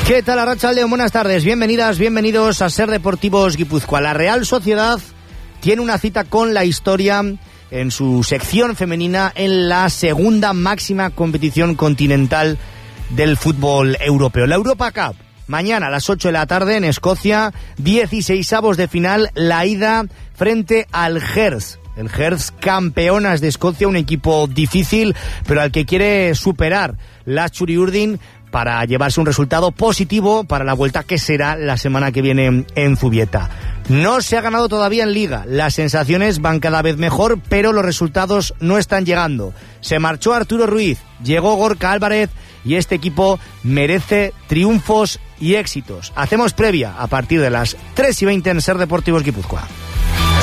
¿Qué tal, Arratsaldeon? Buenas tardes, bienvenidas, bienvenidos a Ser Deportivos Guipúzcoa. La Real Sociedad tiene una cita con la historia en su sección femenina en la segunda máxima competición continental del fútbol europeo, la Europa Cup. Mañana a las 8 de la tarde en Escocia, 16avos de final, la ida frente al Hearts. El Hearts, campeonas de Escocia, un equipo difícil, pero al que quiere superar la Txuri Urdin para llevarse un resultado positivo para la vuelta que será la semana que viene en Zubieta. No se ha ganado todavía en Liga, las sensaciones van cada vez mejor, pero los resultados no están llegando. Se marchó Arturo Ruiz, llegó Gorka Álvarez y este equipo merece triunfos y éxitos. Hacemos previa a partir de las 3:20 en Ser Deportivos Guipúzcoa.